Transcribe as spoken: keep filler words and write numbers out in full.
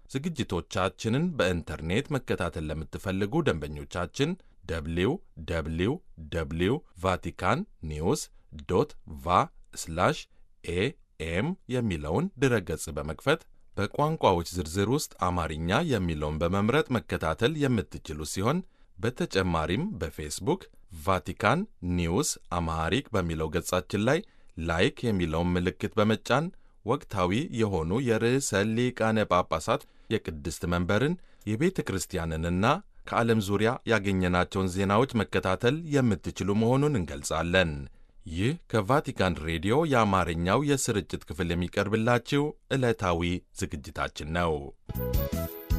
ዝግጅቶቻችንን በኢንተርኔት መከታተል ለምትፈልጉ ደንበኞቻችን ደብሊው ደብሊው ደብሊው ቫቲካን ኒውስ ዶት ቫ ስላሽ ኤኤም የሚለውን ድረገጽ በመክፈት በቋንቋዎች ዝርዝር ውስጥ አማርኛ የሚለውን በመምረጥ መከታተል የምትችሉ ሲሆን በተጨማሪም በፌስቡክ ቫቲካን ኒውስ አማሃሪክ በሚለው ገጻችን ላይ ላይክ የሚለውን ምልክት በመጫን ወቅታዊ የሆኑ የርዕሰ ሊቃነ ጳጳሳት የቅድስት መንበርን የቤተ ክርስቲያንንና ከዓለም ዙሪያ ያገኘናቸውን ዜናዎች መከታተል የምትችሉ መሆኑን እንገልጻለን። ይህ ከቫቲካን ሬዲዮ የአማርኛው የስርጭት ክፍል የሚቀርብላችሁ ዕለታዊ ዝግጅታችን ነው።